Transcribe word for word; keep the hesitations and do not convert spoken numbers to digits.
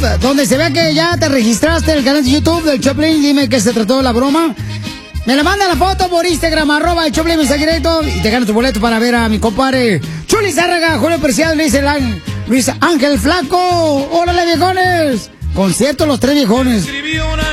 donde se vea que ya te registraste en el canal de YouTube del Choplin. Dime que se trató de la broma. Me la manda la foto por Instagram, arroba el Choplin, mensaje directo, y te ganas tu boleto para ver a mi compadre Chuli Zárraga, Julio Preciado, Luis, el, Luis Ángel Flaco. ¡Órale, viejones! Concierto Los Tres Viejones.